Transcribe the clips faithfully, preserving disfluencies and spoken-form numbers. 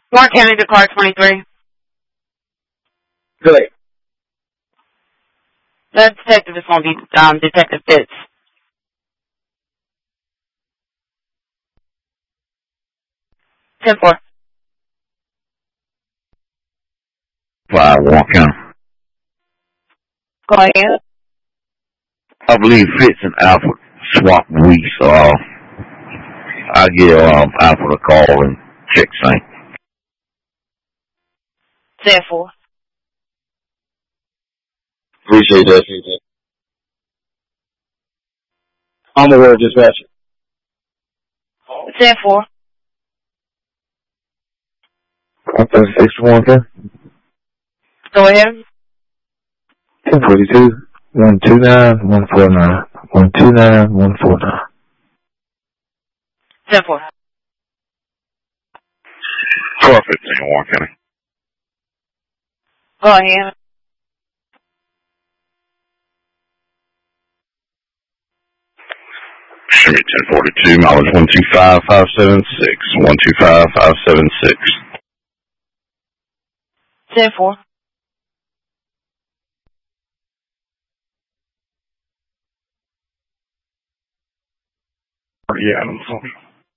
Mark County to car twenty-three. Go ahead. The detective is going to be um, Detective Fitz. ten four. Five, Warren County. Go ahead. I believe Fitz and Alfred swap weeks. Uh, I give um, Alfred a call and check same. ten four. Appreciate that. I'm aware of dispatch. ten four. one six one, okay? Go ahead. ten forty-two, one two nine, one four nine. one two nine, one four nine. ten four. twelve fifteen, Warren County. Go ahead. Show me ten forty-two, mileage one two five five seven six. one two five five seven six. ten four. Yeah, I'm sorry.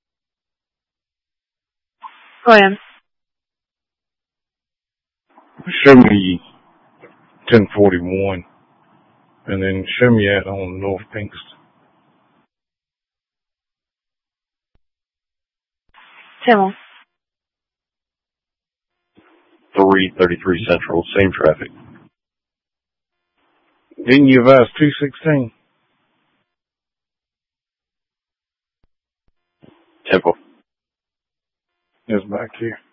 Go ahead. Show me ten forty-one, and then show me that on North Pinkston. ten one. three thirty-three Central, same traffic. Didn't you advise two sixteen? Temple. It's back here.